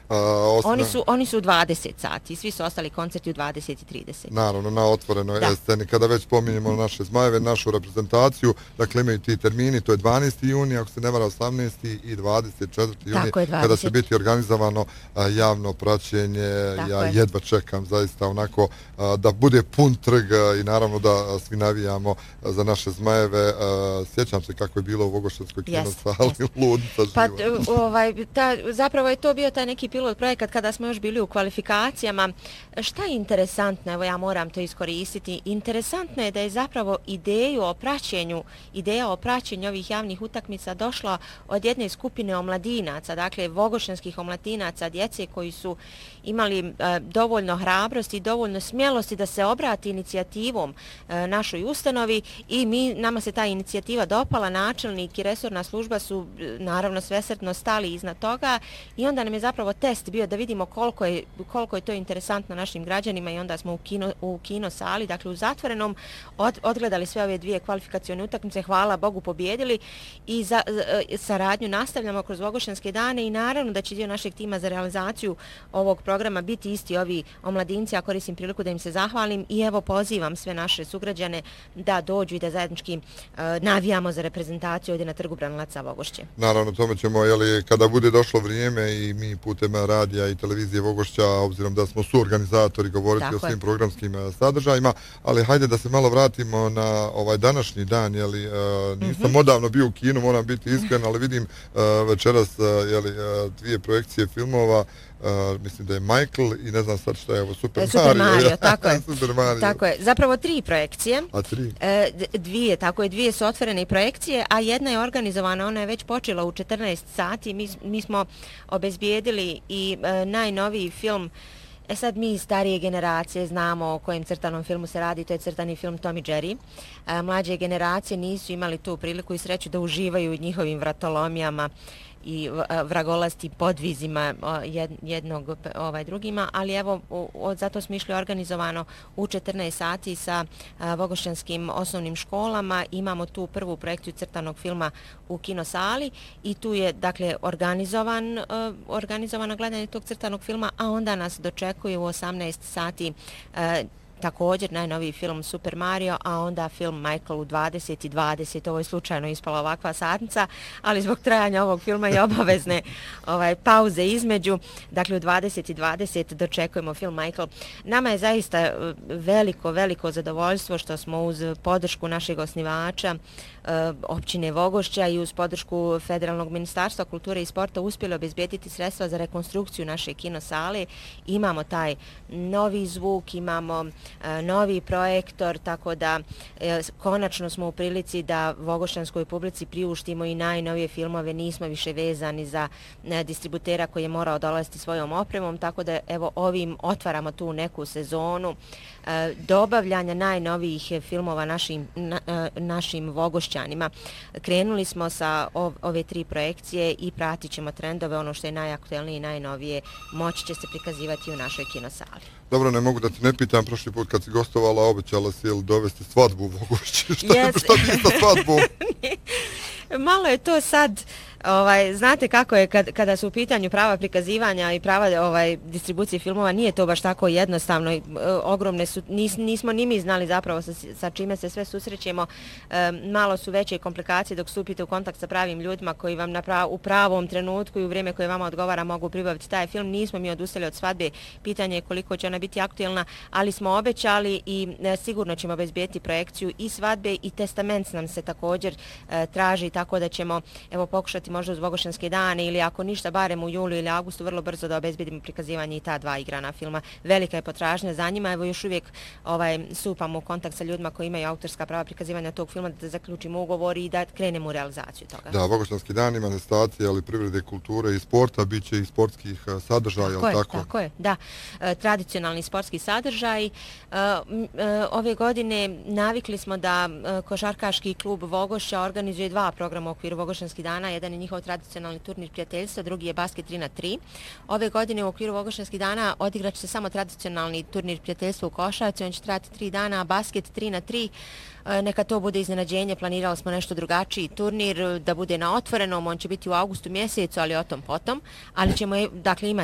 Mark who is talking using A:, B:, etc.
A: Oni su u 20 sati, svi su ostali koncerti u 20:30.
B: Naravno, na otvorenoj sceni. Kada već pominjemo naše Zmajeve, našu reprezentaciju, dakle imaju ti termini, to je 12. juni, ako se ne vara 18. i 24. juni, kada će biti organizovano javno praćenje. Ja jedva čekam zaista onako da bude pun trg i naravno da svi navijamo za naše Zmajeve. Sjećam se kako je bilo u Vogošćanskoj kinosali, ludnica živa.
A: Zapravo je to bio taj neki pilot projekat kada smo još bili u kvalifikacijama. Šta je interesantno, evo ja moram to iskoristiti, interesantno je da je zapravo ideja o praćenju ovih javnih utakmica došla od jedne skupine omladinaca, dakle vogošćanskih omladinaca, djece koji su imali dovoljno hrabrosti i dovoljno smjelosti da se obrati inicijativom našoj ustanovi i nama se ta inicijativa dopala, načelnik i resorna služba su naravno svesrdno stali iznad toga i onda nam je zapravo test bio da vidimo koliko je to interesantno našim građanima i onda smo u kino sali, dakle u zatvorenom, odgledali sve ove dvije kvalifikacione utakmice, hvala Bogu pobijedili i saradnju nastavljamo kroz Vogošćanske dane i naravno da će dio našeg tima za realizaciju ovog programa biti isti ovi omladinci, a koristim priliku da im se zahvalim i evo pozivam sve naše sugrađane da dođu i da zajednički navijamo za reprezentaciju ovdje na Trgu Branilaca Vogošće.
B: Naravno, tome ćemo, kada bude došlo vrijeme i mi putem radija i televizije Vogošća, obzirom da smo suorganizatori, govoriti o svim programskim sadržajima, ali hajde da se malo vratimo na ovaj današnji dan, nisam odavno bio u kinu, moram biti iskren, ali vidim večeras dvije projekcije filmova, mislim da je Michael i ne znam sad šta je ovo, Super Mario,
A: tako je. Tako je. Zapravo 3 projekcije.
B: A
A: 3? Dvije su otvorene projekcije, a jedna je organizovana, ona je već počela u 14 sati. Mi smo obezbijedili i najnoviji film. Sad mi starije generacije znamo o kojem crtanom filmu se radi, to je crtani film Tom i Jerry. Mlađe generacije nisu imali tu priliku i sreću da uživaju u njihovim vratolomijama i vragolastim podvizima jednog drugima, ali evo zato smo išli organizovano u 14 sati sa vogošćanskim osnovnim školama. Imamo tu prvu projekciju crtanog filma u kinosali i tu je dakle organizovano gledanje tog crtanog filma, a onda nas dočekuje u 18 sati također najnoviji film Super Mario, a onda film Michael u 20:20. Ovo je slučajno ispala ovakva satnica, ali zbog trajanja ovog filma i obavezne pauze između. Dakle, u 20:20 dočekujemo film Michael. Nama je zaista veliko zadovoljstvo što smo uz podršku našeg osnivača općine Vogošća i uz podršku Federalnog ministarstva kulture i sporta uspjeli obezbijediti sredstva za rekonstrukciju naše kinosale. Imamo taj novi zvuk, imamo novi projektor, tako da konačno smo u prilici da vogošćanskoj publici priuštimo i najnovije filmove, nismo više vezani za distributera koji je morao dolaziti svojom opremom, tako da evo ovim otvaramo tu neku sezonu dobavljanja najnovijih filmova našim Vogošćanima. Krenuli smo sa ove 3 projekcije i pratit ćemo trendove, ono što je najaktuelnije i najnovije moći će se prikazivati u našoj kinosali.
B: Dobro, ne mogu da ti ne pitam, prošli put kad si gostovala, obećala si dovesti svadbu u Vogošće. Šta bi sa svadbom?
A: Malo je to sad, znate kako je kada su u pitanju prava prikazivanja i prava distribucije filmova, nije to baš tako jednostavno. Ogromne su, nismo ni mi znali zapravo sa čime se sve susrećemo. Malo su veće komplikacije dok stupite u kontakt sa pravim ljudima koji vam u pravom trenutku i u vrijeme koje vama odgovara mogu pribaviti taj film. Nismo mi odustali od svadbe, pitanje je koliko će ona biti aktuelna, ali smo obećali i sigurno ćemo obezbijeti projekciju i svadbe i testament nam se također traži, tako da ćemo pokušati možda uz Vogošćanske dane ili ako ništa barem u julu ili augustu vrlo brzo da obezbedimo prikazivanje i ta 2 igrana filma. Velika je potražnja za njima, evo još uvijek stupamo u kontakt sa ljudima koji imaju autorska prava prikazivanja tog filma da zaključimo ugovor i da krenemo u realizaciju toga.
B: Da, Vogošćanski dan, manifestacije, ali privrede, kulture i sporta, bit će i sportskih sadržaja, tako?
A: Tako je, da. Tradicionalni sportski sadržaj. Ove godine navikli smo da košarkaški klub Vogošća organizuje 2 programa u okviru Vogošćanskih dana. Jedan je njihov tradicionalni turnir prijateljstva, drugi je basket 3x3. Ove godine u okviru Vogošćanskih dana odigrat će se samo tradicionalni turnir prijateljstva u košarci, on će trajati 3 dana, a basket 3x3. Neka to bude iznenađenje, planirali smo nešto drugačiji turnir, da bude na otvorenom, on će biti u augustu mjesecu, ali o tom potom, ali ćemo dakle imati